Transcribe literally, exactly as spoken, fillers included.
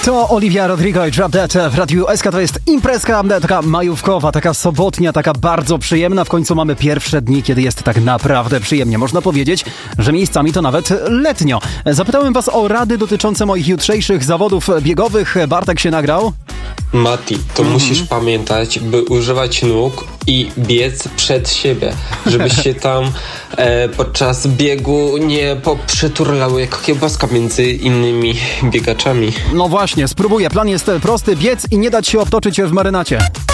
To Olivia Rodrigo i Drop Dead w Radiu S K. To jest imprezka taka majówkowa, taka sobotnia, taka bardzo przyjemna. W końcu mamy pierwsze dni, kiedy jest tak naprawdę przyjemnie. Można powiedzieć, że miejscami to nawet letnio. Zapytałem was o rady dotyczące moich jutrzejszych zawodów biegowych. Bartek się nagrał. Mati, to mm-hmm. musisz pamiętać, by używać nóg i biec przed siebie, żebyś się tam e, podczas biegu nie poprzeturlały jak kiełbaska między innymi biegaczami. No właśnie, spróbuję. Plan jest prosty. Biec i nie dać się obtoczyć w marynacie.